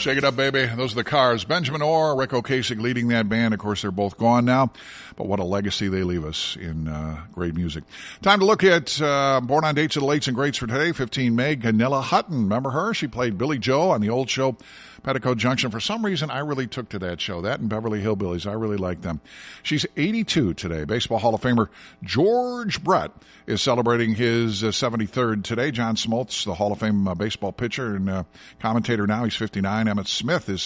Shake it up, baby. Those are the Cars. Benjamin Orr, Rick Ocasek leading that band. Of course, they're both gone now, but what a legacy they leave us in great music. Time to look at Born on Dates of the Lates and Greats for today. 15 May, Ganilla Hutton. Remember her? She played Billy Joe on the old show, Petticoat Junction. For some reason, I really took to that show. That and Beverly Hillbillies. I really like them. She's 82 today. Baseball Hall of Famer George Brett is celebrating his 73rd today. John Smoltz, the Hall of Fame baseball pitcher and commentator now. He's 59. Emmett Smith is